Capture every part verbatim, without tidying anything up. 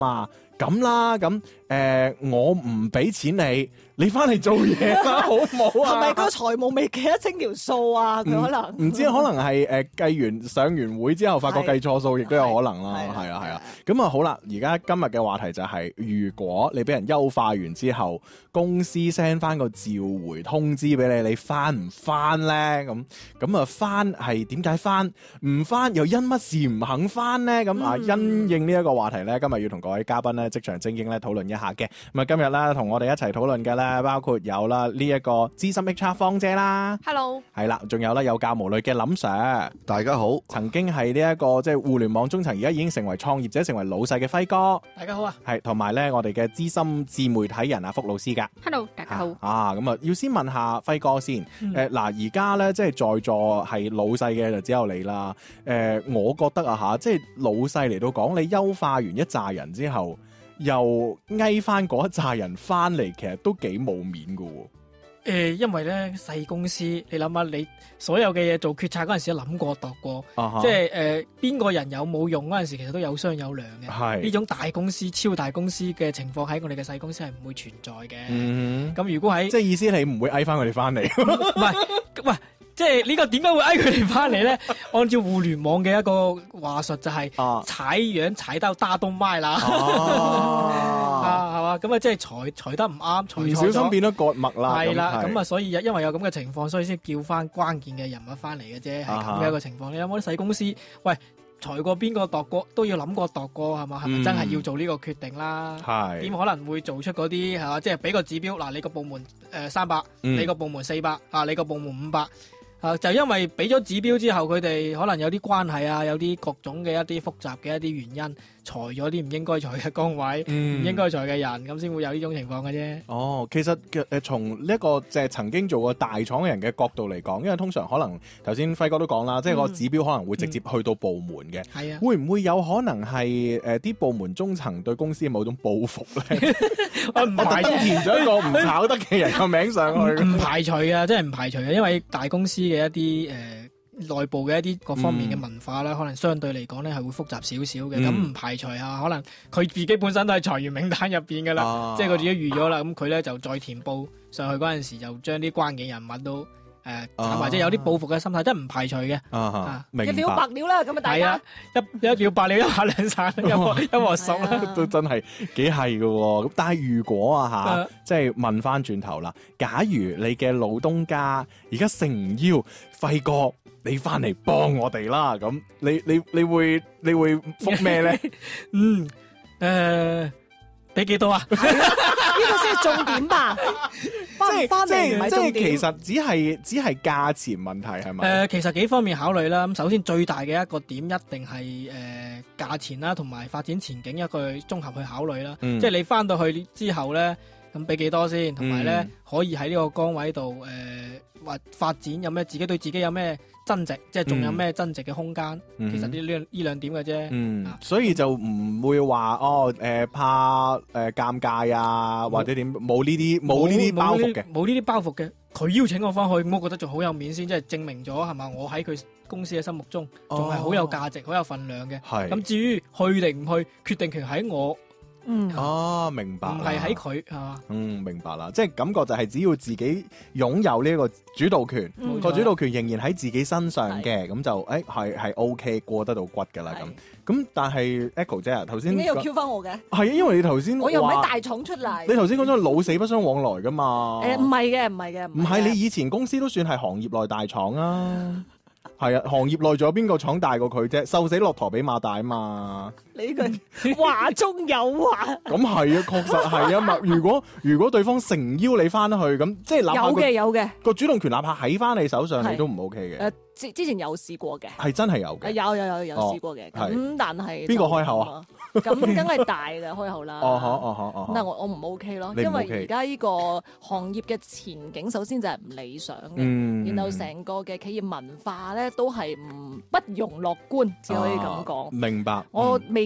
嘛，咁啦，咁誒、呃、我唔俾錢你，你翻嚟做嘢啦，好唔好啊？ 係咪個財務未記得清條數啊？佢可能唔知可能係誒計完上完會之後，發覺計錯數，亦都有可能啦。係啊係啊。咁啊好啦，而家今日嘅話題就係、是，如果你俾人優化完之後，公司 send 翻個召回通知俾你，你翻唔翻咧？咁咁啊翻係點解翻？唔翻又因乜事唔肯翻咧？咁啊、嗯、因應呢一個話題咧，今日要同各位嘉賓咧職場精英咧討論一下嘅。咁啊今日咧同我哋一齊討論嘅咧，包括有啦呢一個資深 H R 芳姐啦 ，Hello， 係啦，仲有咧有教無類嘅林 Sir， 大家好， 曾經係呢一個即係互聯網中層，而家已經成為創業者、成為老細嘅輝哥， 大家好啊， 係同埋咧我哋嘅資深自媒體人阿福老師噶 ，Hello，大家好。 啊，咁啊要先問下輝哥先，誒嗱而家咧即係在座係老細嘅就只有你啦，誒、呃、我覺得啊吓，即係老細嚟到講，你優化完一紮人之後，又嗌翻嗰一紮人翻嚟，其實都幾冇面噶喎。 誒、呃，因為咧細公司，你諗下，你所有嘅嘢做決策嗰陣時，諗過度過，啊、即係誒邊個人有冇用嗰陣時，其實都有商有量嘅。係呢種大公司、超大公司嘅情況喺我哋嘅細公司係唔會存在嘅。嗯，咁如果喺即係意思你唔會嗌翻佢哋翻嚟？ 唔係，喂。即係呢個點解會嗌佢哋翻嚟咧？按照互聯網嘅一個話術就係踩樣踩到打到麥啦，啊係嘛？咁啊即係裁裁得唔啱， 唔小心變咗割脈啦。 係啦，咁啊所以因為有咁嘅情況，所以先叫翻關鍵嘅人物翻嚟嘅啫，係咁嘅一個情況。你有冇啲細公司？喂，裁過邊個度過都要諗過度過係嘛？係咪真係要做呢個決定啦？係點可能會做出嗰啲係嘛？即係俾個指標嗱，你個部門誒三百，你個部門四百啊，你個部門五百。啊！就因為俾咗指標之後，佢哋可能有啲關係啊，有啲各種嘅一啲複雜嘅一啲原因，裁咗啲唔應該裁嘅崗位，唔、嗯、應該裁嘅人，咁先會有呢種情況嘅啫。哦，其實嘅誒，從呢一個即係曾經做過大廠嘅人嘅角度嚟講，因為通常可能頭先輝哥都講啦，即係個指標可能會直接去到部門嘅。係、嗯、啊，會唔會有可能係誒啲部門中層對公司某種報復咧？我唔排除填咗一個唔炒得嘅人個名上去，唔排除啊，真係唔排除啊，因為大公司嘅一啲誒內部嘅一啲各方面嘅文化啦、嗯，可能相對嚟講咧係會複雜少少嘅，咁、嗯、唔排除啊，可能佢自己本身都係裁員名單入邊噶啦，即係佢自己預咗啦，咁佢咧就再填報上去嗰陣時，就將啲關鍵人物都。誒、呃，或者有啲報復嘅心態，真係唔排除嘅。啊，啊明白。一了百了啦，咁啊大家。一一了百了，一下兩散，一鑊一鑊熟啦，都真係幾係嘅。咁但係如果啊吓，即係問翻轉頭啦，假如你嘅老東家而家誠邀輝哥，你翻嚟幫我哋啦，咁你你你會你會復咩咧？嗯，誒、呃。俾幾多啊？呢個先係重點吧。即係即係即係，其實只係只係價錢問題係咪？誒、呃，其實幾方面考慮啦。咁首先最大嘅一個點一定係誒價錢啦，同埋發展前景一個綜合去考慮啦。嗯、即係你翻到去之後咧，咁俾幾多先？同埋咧可以喺呢個崗位度誒或發展有咩？自己對自己有咩？增值，即係仲有咩增值嘅空間、嗯？其實呢呢呢兩點嘅啫。嗯、啊，所以就唔會話哦，誒、呃、怕誒尷尬啊，或者點冇呢啲冇呢啲包袱嘅，冇呢啲包袱嘅。佢邀請我翻去，我覺得仲好有面先，即係證明咗係嘛，我喺佢公司嘅心目中仲係好有價值、好、哦、有分量嘅。係咁至於去定唔去，決定權喺我。嗯，哦，明白，唔係喺佢係嘛？嗯，明白啦，即係感覺就係只要自己擁有呢一個主導權，個、嗯、主導權仍然喺自己身上嘅，咁就誒係係 O K 過得到骨噶啦咁。咁但係 Echo 姐啊，頭先點解又 Q 翻我嘅？係因為你頭先我又唔喺大廠出嚟，你頭先講咗老死不相往來噶嘛？誒唔係嘅，唔係嘅，唔係你以前公司都算係行業內大廠啊。係啊，行業內仲有邊個廠大過佢啫？瘦死駱駝比馬大啊嘛！你句話中有話。咁係啊，確實係啊嘛。如果如果對方誠邀你翻去，咁即係有嘅有嘅個主動權，哪怕喺翻你手上，你都唔 OK 嘅。誒，之之前有試過嘅，係真係有嘅。有有有有試過嘅。咁、哦、但係邊個開口啊？咁梗係大嘅開口啦。哦哦哦哦。但係我我唔 OK 咯，因為而家呢個行業嘅前景，首先就係唔理想嘅、嗯，然後成個嘅企業文化咧都係唔不容樂觀，只可以咁講、哦。明白。我未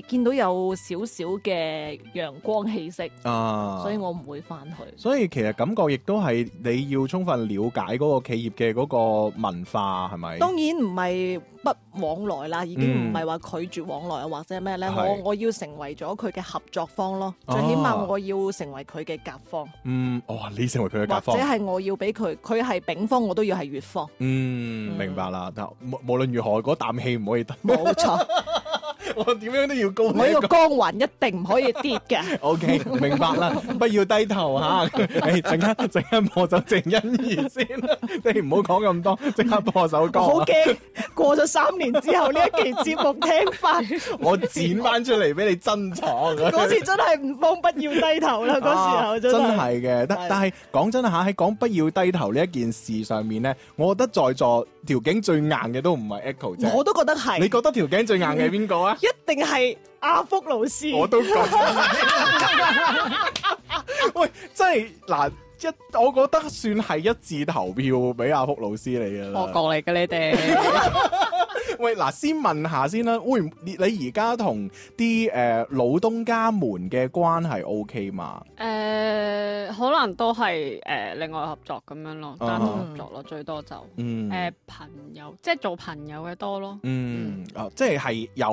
見到有少少嘅陽光氣息， 啊， 所以我唔會翻去。 所以其實感覺亦都係你要充分了解嗰個企業嘅嗰個文化係咪？ 當然唔係不往來啦，已經唔係話拒絕往來啊，或者咩咧？我我要成為咗佢嘅合作方咯，最起碼我要成為佢嘅甲方。 嗯，哦，你成為佢嘅甲方， 或者係我要俾佢，佢係丙方，我都要係乙方。 嗯，明白啦。但無無論如何，嗰啖氣唔可以得。 冇錯。 我點樣都要高， 我呢個光環一定唔可以跌嘅。 O K， 明白啦，不要低頭嚇。誒，陣間陣間播首鄭欣宜先，你唔好講咁多，即刻播首歌。 我好驚過咗三年之後呢一期節目聽翻， 我剪翻出嚟俾你珍藏。 嗰次真係唔慌不要低頭啦，嗰時候真係。 真係嘅，但但係講真嚇，喺講不要低頭呢一件事上面咧，我覺得在座條頸最硬嘅都唔係 Echo 啫。 我都覺得係。 你覺得條頸最硬嘅係邊個啊？ 一定係阿福老師。 我都覺得。喂，真係嗱，一我覺得算係一致投票俾阿福老師你㗎啦。 我過嚟嘅你哋。 喂，嗱，先問下先啦，會唔你而家同啲誒老東家們嘅關係 O K 嘛？ 誒、呃，可能都係誒、呃、另外合作咁樣咯，單獨合作咯，最多就誒、 嗯呃、朋友，即係做朋友嘅多咯。 嗯，啊、嗯，即係係有